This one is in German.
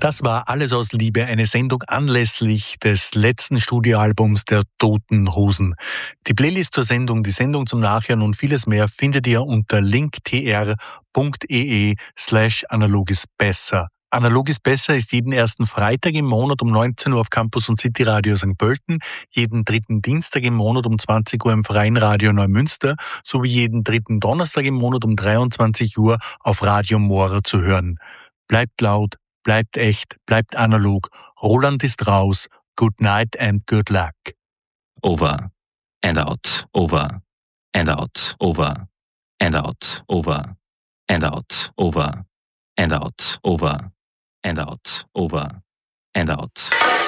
Das war Alles aus Liebe, eine Sendung anlässlich des letzten Studioalbums der Toten Hosen. Die Playlist zur Sendung, die Sendung zum Nachhören und vieles mehr findet ihr unter linktr.ee/analogisbesser. Analog ist besser ist jeden ersten Freitag im Monat um 19 Uhr auf Campus und City Radio St. Pölten, jeden dritten Dienstag im Monat um 20 Uhr im Freien Radio Neumünster sowie jeden dritten Donnerstag im Monat um 23 Uhr auf Radio Mora zu hören. Bleibt laut, bleibt echt, bleibt analog. Roland ist raus. Good night and good luck. Over and out, over and out, over and out, over and out, over and out, over and out, over and out.